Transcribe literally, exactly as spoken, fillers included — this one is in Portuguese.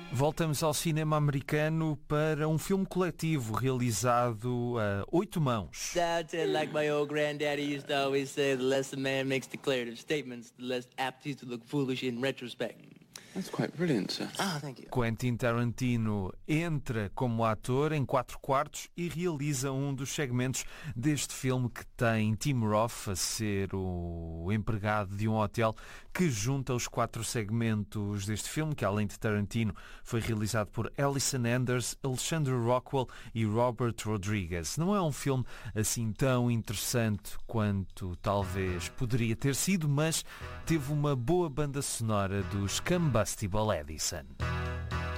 Voltamos ao cinema americano para um filme coletivo realizado a oito mãos. Like my old granddaddy used to always say, the less a man makes declarative statements, the less apt he is to look foolish in retrospect. That's quite brilliant, sir. Ah, thank you. Quentin Tarantino entra como ator em quatro quartos e realiza um dos segmentos deste filme que tem Tim Roth a ser o empregado de um hotel que junta os quatro segmentos deste filme, que além de Tarantino foi realizado por Alison Anders, Alexandre Rockwell e Robert Rodriguez. Não é um filme assim tão interessante quanto talvez poderia ter sido, mas teve uma boa banda sonora dos Combustible Edison.